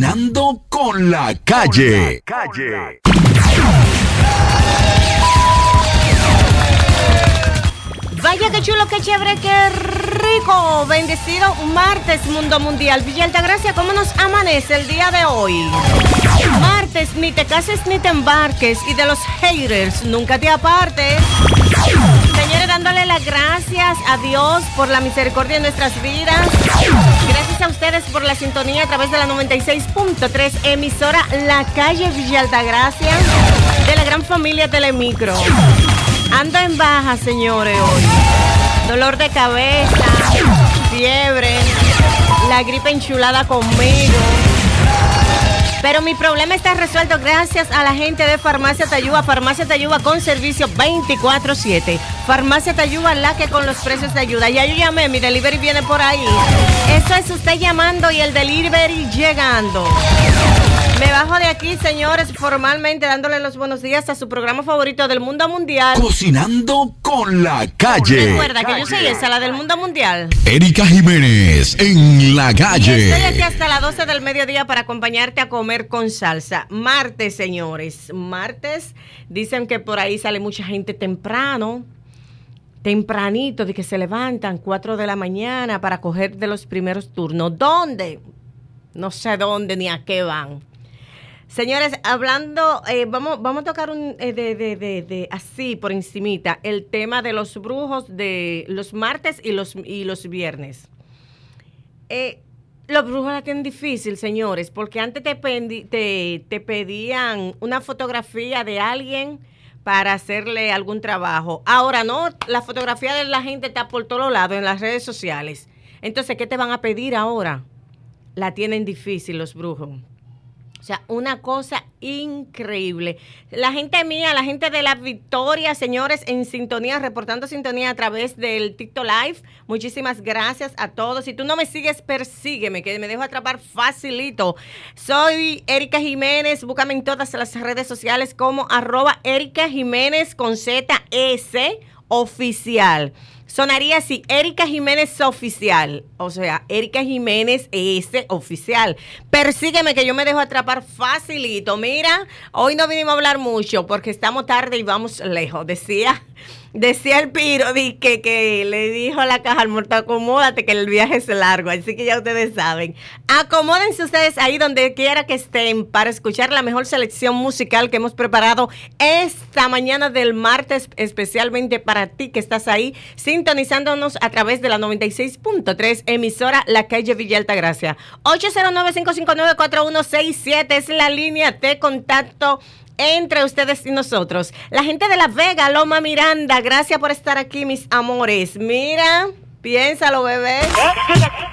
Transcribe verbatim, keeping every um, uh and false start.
Cocinando con la calle. Con la calle. Vaya que chulo, que chévere, qué rico. Bendecido martes, mundo mundial. Villa Altagracia, ¿cómo nos amanece el día de hoy? Martes, ni te cases ni te embarques. Y de los haters, nunca te apartes. Señores, dándole las gracias a Dios por la misericordia en nuestras vidas. Gracias a ustedes por la sintonía a través de la noventa y seis punto tres, emisora La Calle Villa Altagracia, de la gran familia Telemicro. Ando en baja, señores, hoy. Dolor de cabeza, fiebre, la gripe enchulada conmigo. Pero mi problema está resuelto gracias a la gente de Farmacia Tayuba. Farmacia Tayuba con servicio veinticuatro siete. Farmacia Tayuba, la que con los precios te ayuda. Ya yo llamé, mi delivery viene por ahí. Eso es usted llamando y el delivery llegando. Me bajo de aquí, señores, formalmente dándole los buenos días a su programa favorito del mundo mundial. Cocinando con la calle. Recuerda que yo soy esa, la del mundo mundial. Erika Jiménez en la calle. Y estoy aquí hasta las doce del mediodía para acompañarte a comer con salsa. Martes, señores. Martes, dicen que por ahí sale mucha gente temprano. Tempranito, de que se levantan cuatro de la mañana para coger de los primeros turnos. ¿Dónde? No sé dónde ni a qué van. Señores, hablando, eh, vamos, vamos a tocar un, eh, de, de, de, de, así por encimita, el tema de los brujos de los martes y los, y los viernes. Eh, los brujos la tienen difícil, señores, porque antes te, pendi, te, te pedían una fotografía de alguien para hacerle algún trabajo. Ahora no, la fotografía de la gente está por todos lados en las redes sociales. Entonces, ¿qué te van a pedir ahora? La tienen difícil los brujos. O sea, una cosa increíble. La gente mía, la gente de La Victoria, señores, en sintonía, reportando sintonía a través del TikTok Live. Muchísimas gracias a todos. Si tú no me sigues, persígueme, que me dejo atrapar facilito. Soy Erika Jiménez. Búscame en todas las redes sociales como arroba Erika Jiménez con Z S oficial. Sonaría así, Erika Jiménez Oficial. O sea, Erika Jiménez S Oficial. Persígueme que yo me dejo atrapar facilito. Mira, hoy no vinimos a hablar mucho porque estamos tarde y vamos lejos. Decía, decía el Piro di que, que le dijo a la caja al muerto, acomódate que el viaje es largo. Así que ya ustedes saben. Acomódense ustedes ahí donde quiera que estén para escuchar la mejor selección musical que hemos preparado esta mañana del martes, especialmente para ti que estás ahí sintonizándonos a través de la noventa y seis punto tres, emisora La Calle Villa Altagracia. ocho cero nueve, cinco cinco nueve, cuatro uno seis siete es la línea de contacto entre ustedes y nosotros. La gente de La Vega, Loma Miranda, gracias por estar aquí, mis amores. Mira, piénsalo, bebé.